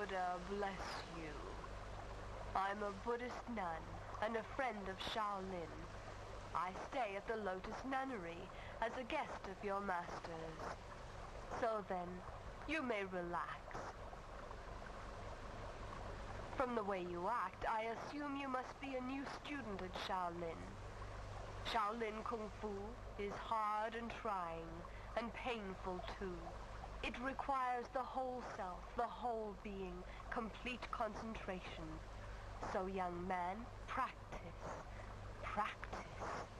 Buddha bless you. I'm a Buddhist nun and a friend of Shaolin. I stay at the Lotus Nunnery as a guest of your masters. So then, you may relax. From the way you act, I assume you must be a new student at Shaolin. Shaolin Kung Fu is hard and trying, and painful too. It requires the whole self, the whole being, complete concentration. So young man, practice, practice.